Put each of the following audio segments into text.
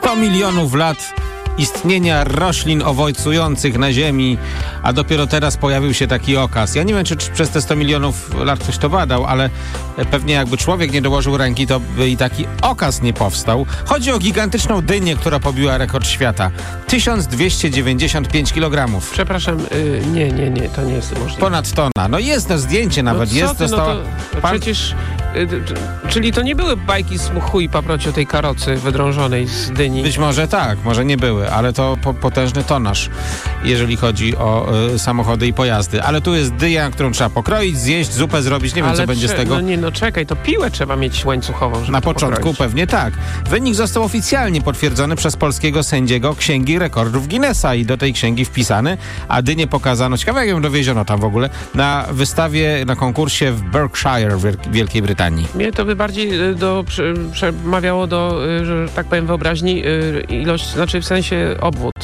100 milionów lat istnienia roślin owocjujących na ziemi, a dopiero teraz pojawił się taki okaz. Ja nie wiem, czy przez te 100 milionów lat ktoś to badał, ale pewnie jakby człowiek nie dołożył ręki, to by i taki okaz nie powstał. Chodzi o gigantyczną dynię, która pobiła rekord świata. 1295 kg. Przepraszam, nie, to nie jest możliwe. Ponad tona. No jest to zdjęcie nawet. No jest, to przecież... Czyli to nie były bajki z mchu i paproci o tej karocy wydrążonej z dyni? Być może tak, może nie były, ale to potężny tonaż, jeżeli chodzi o samochody i pojazdy. Ale tu jest dynia, którą trzeba pokroić, zjeść, zupę zrobić, nie wiem, co będzie z tego. Czekaj, to piłę trzeba mieć łańcuchową, żeby na początku pokroić. Pewnie tak. Wynik został oficjalnie potwierdzony przez polskiego sędziego Księgi Rekordów Guinnessa i do tej księgi wpisany, a dynię pokazano, ciekawe jak ją dowieziono tam w ogóle, na wystawie, na konkursie w Berkshire w Wielkiej Brytanii. Mnie to by bardziej przemawiało do, że tak powiem, wyobraźni ilość, znaczy w sensie obwód,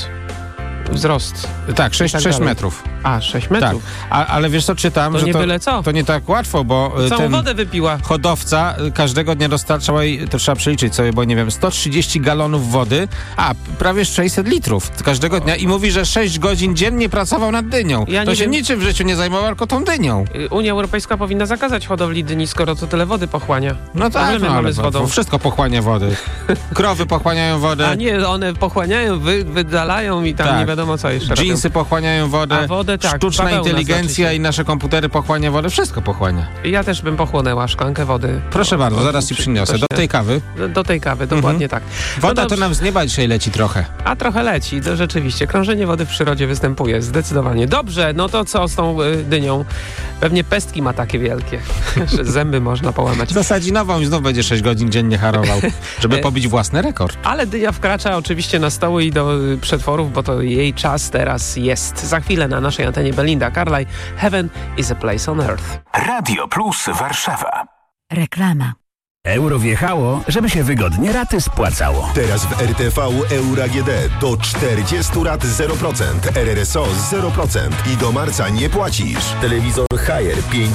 wzrost. Tak, 6 metrów. A, 6 metrów. Tak. Ale wiesz co, czytam, to że nie byle co. To nie tak łatwo, bo całą ten wodę wypiła. Hodowca każdego dnia dostarczał jej, to trzeba przeliczyć sobie, bo nie wiem, 130 galonów wody, prawie 600 litrów każdego dnia i mówi, że 6 godzin dziennie pracował nad dynią. To się niczym w życiu nie zajmował, tylko tą dynią. Unia Europejska powinna zakazać hodowli dyni, skoro to tyle wody pochłania. No tak, ale z wodą. Wszystko pochłania wody. Krowy pochłaniają wodę. A nie, one pochłaniają, wydalają i tam nie wiadomo co jeszcze Dżinsy robią. Pochłaniają wodę. A wodę tak. Sztuczna inteligencja i nasze komputery pochłania wodę. Wszystko pochłania. Ja też bym pochłonęła szklankę wody. Proszę bardzo, zaraz ci przyniosę. Do tej kawy? Do tej kawy, dokładnie tak. Woda to nam z nieba dzisiaj leci trochę. A trochę leci, to rzeczywiście. Krążenie wody w przyrodzie występuje, zdecydowanie. Dobrze, no to co z tą dynią? Pewnie pestki ma takie wielkie, że zęby można połamać. Zasadzi nową i znów będzie 6 godzin dziennie harował, żeby pobić własny rekord. Ale dynia wkracza oczywiście na stoły i do przetworów, bo to jej czas teraz jest. Za chwilę na naszej antenie Belinda Carlisle, Heaven is a place on earth. Radio Plus Warszawa. Reklama. Euro wjechało, żeby się wygodnie raty spłacało. Teraz w RTV Euro AGD do 40 rat 0%, RRSO 0% i do marca nie płacisz. Telewizor Haier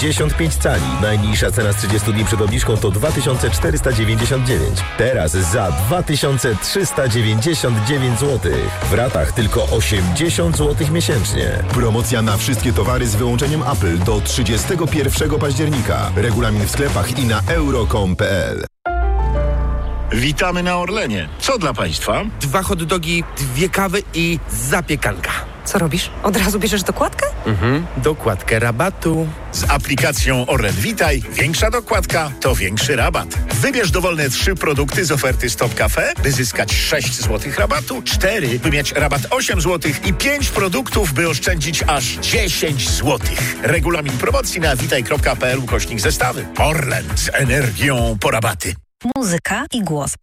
55 cali. Najniższa cena z 30 dni przed obniżką to 2499. Teraz za 2399 zł. W ratach tylko 80 zł miesięcznie. Promocja na wszystkie towary z wyłączeniem Apple do 31 października. Regulamin w sklepach i na euro.com.pl. Witamy na Orlenie. Co dla Państwa? 2 hot dogi, 2 kawy i zapiekanka. Co robisz? Od razu bierzesz dokładkę? Dokładkę rabatu. Z aplikacją Orlen Witaj większa dokładka to większy rabat. Wybierz dowolne 3 produkty z oferty Stop Cafe, by zyskać 6 zł rabatu, 4, by mieć rabat 8 zł i 5 produktów, by oszczędzić aż 10 zł. Regulamin promocji na witaj.pl/zestawy. Orlen z energią po rabaty. Muzyka i głos.